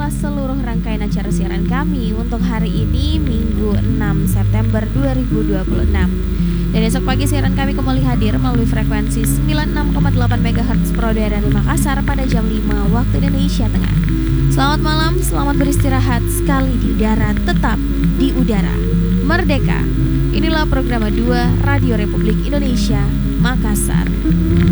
seluruh rangkaian acara siaran kami untuk hari ini Minggu 6 September 2026. Dan esok pagi siaran kami kembali hadir melalui frekuensi 96,8 MHz per udara di Makassar pada jam 5 waktu Indonesia Tengah. Selamat malam, selamat beristirahat sekali di udara, tetap di udara. Merdeka. Inilah program 2 Radio Republik Indonesia Makassar.